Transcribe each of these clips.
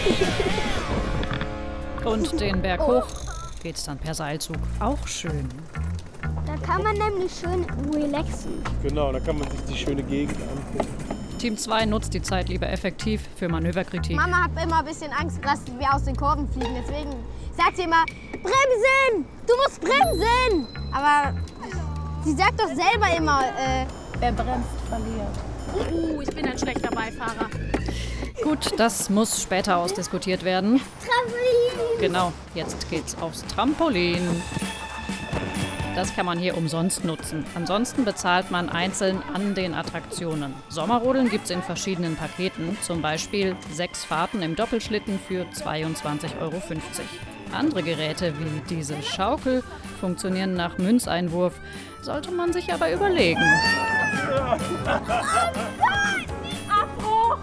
Und den Berg hoch geht's dann per Seilzug. Auch schön. Da kann man nämlich schön relaxen. Genau, da kann man sich die schöne Gegend angucken. Team 2 nutzt die Zeit lieber effektiv für Manöverkritik. Mama hat immer ein bisschen Angst, dass wir aus den Kurven fliegen. Deswegen sagt sie immer, bremsen! Du musst bremsen! Aber sie sagt doch selber immer, wer bremst, verliert. Ich bin ein schlechter Beifahrer. Gut, das muss später ausdiskutiert werden. Trampolin! Genau, jetzt geht's aufs Trampolin. Das kann man hier umsonst nutzen. Ansonsten bezahlt man einzeln an den Attraktionen. Sommerrodeln gibt es in verschiedenen Paketen, zum Beispiel 6 Fahrten im Doppelschlitten für 22,50 €. Andere Geräte wie diese Schaukel funktionieren nach Münzeinwurf, sollte man sich aber überlegen. Abbruch!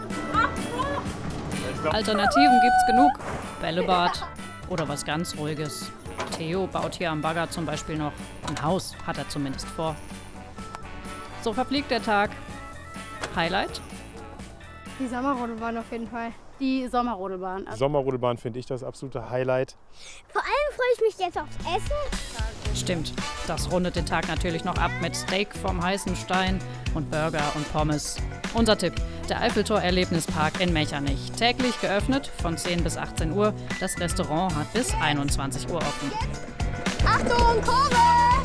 Alternativen gibt's genug. Bällebad oder was ganz Ruhiges. Theo baut hier am Bagger zum Beispiel noch ein Haus, hat er zumindest vor. So verfliegt der Tag. Highlight? Die Sommerrodelbahn auf jeden Fall. Die Sommerrodelbahn. Die Sommerrodelbahn finde ich das absolute Highlight. Vor allem freue ich mich jetzt aufs Essen. Stimmt, das rundet den Tag natürlich noch ab mit Steak vom heißen Stein und Burger und Pommes. Unser Tipp, der Eiffeltor-Erlebnispark in Mechernich. Täglich geöffnet von 10 bis 18 Uhr. Das Restaurant hat bis 21 Uhr offen. Achtung, Kurve!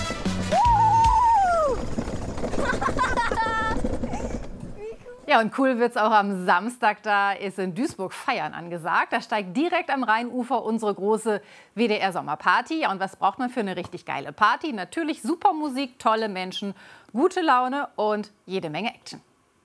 Ja, und cool wird's auch am Samstag. Da ist in Duisburg Feiern angesagt. Da steigt direkt am Rheinufer unsere große WDR-Sommerparty. Ja, und was braucht man für eine richtig geile Party? Natürlich super Musik, tolle Menschen, gute Laune und jede Menge Action.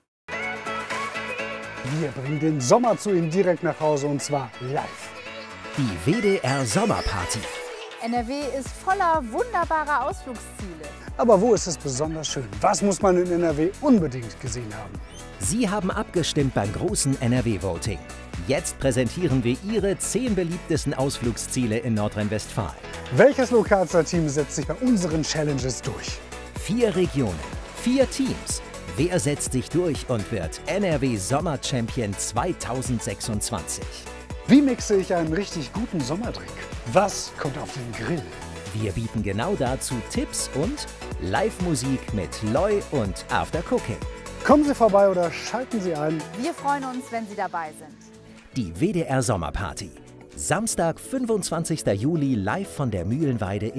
Wir bringen den Sommer zu Ihnen direkt nach Hause und zwar live. Die WDR Sommerparty. NRW ist voller wunderbarer Ausflugsziele. Aber wo ist es besonders schön? Was muss man in NRW unbedingt gesehen haben? Sie haben abgestimmt beim großen NRW-Voting. Jetzt präsentieren wir Ihre 10 beliebtesten Ausflugsziele in Nordrhein-Westfalen. Welches Lokalstar-Team setzt sich bei unseren Challenges durch? 4 Regionen, 4 Teams. Wer setzt sich durch und wird NRW Sommer-Champion 2026? Wie mixe ich einen richtig guten Sommerdrink? Was kommt auf den Grill? Wir bieten genau dazu Tipps und Live-Musik mit Loi und After Cooking. Kommen Sie vorbei oder schalten Sie ein. Wir freuen uns, wenn Sie dabei sind. Die WDR Sommerparty. Samstag, 25. Juli, live von der Mühlenweide